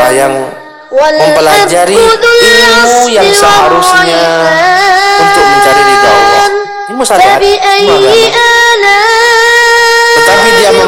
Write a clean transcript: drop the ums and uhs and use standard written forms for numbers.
yang mempelajari ilmu yang seharusnya untuk mencari ridha Allah, ilmu syariat, ilmu agama. Tetapi dia